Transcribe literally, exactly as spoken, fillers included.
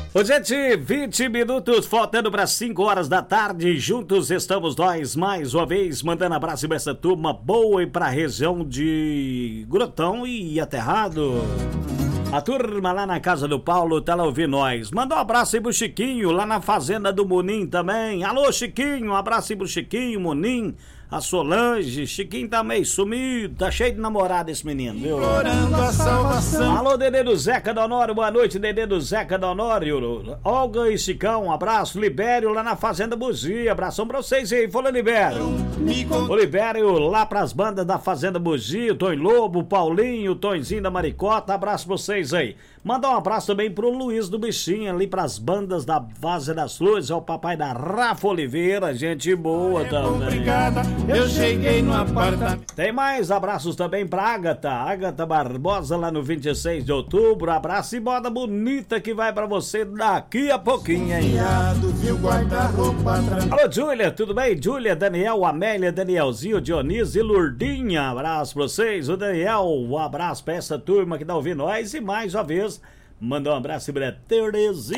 Ô, gente, vinte minutos faltando para cinco horas da tarde. Juntos estamos nós mais uma vez, mandando abraço pra essa turma boa e pra região de Grotão e Aterrado. A turma lá na casa do Paulo tá lá ouvindo nós. Manda um abraço aí pro Chiquinho, lá na fazenda do Munim também. Alô, Chiquinho, um abraço aí pro Chiquinho, Munim, a Solange. Chiquinho tá meio sumido, tá cheio de namorada esse menino, viu? A salvação. Alô, Dedê do Zeca do Honório, boa noite, Dedê do Zeca do Honório. Olga e Chicão, um abraço. Libério lá na Fazenda Bugia, abração pra vocês aí. Fala, Libério. O Libério lá pras bandas da Fazenda Bugia, o Tonho Lobo, o Paulinho, o Tonzinho da Maricota, abraço pra vocês aí. Manda um abraço também pro Luiz do Bichinho, ali pras bandas da Vaza das Flores, é o papai da Rafa Oliveira, gente boa também. Obrigada, eu cheguei no apartamento. Tem mais abraços também pra Ágata, Ágata Barbosa lá no vinte e seis de outubro, abraço e moda bonita que vai pra você daqui a pouquinho, hein? Viu guarda-roupa. Alô, Júlia, tudo bem? Júlia, Daniel, Amélia, Danielzinho, Dionísio e Lurdinha, abraço pra vocês. O Daniel, um abraço pra essa turma que tá ouvindo nós e mais uma vez, mandou um abraço pra Terezinha.